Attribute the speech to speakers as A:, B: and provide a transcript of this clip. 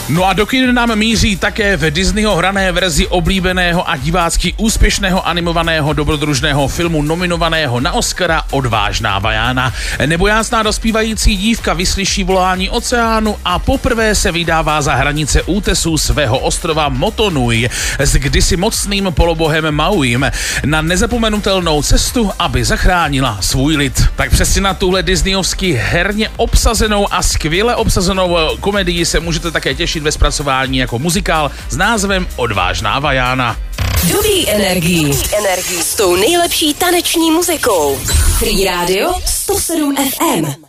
A: No a do kin nám míří také v Disneyho hrané verzi oblíbeného a divácky úspěšného animovaného dobrodružného filmu nominovaného na Oscara Odvážná Vajána. Nebojácná dospívající dívka vyslyší volání oceánu a poprvé se vydává za hranice útesů svého ostrova Motonui s kdysi mocným polobohem Mauim na nezapomenutelnou cestu, aby zachránila svůj lid. Tak přesně na tuhle disneyovsky herně obsazenou a skvěle obsazenou komedii se můžete také těšit ve zpracování jako muzikál s názvem Odvážná Vajána.
B: Dobrý energii s tou nejlepší taneční muzikou. Free Radio 107 FM.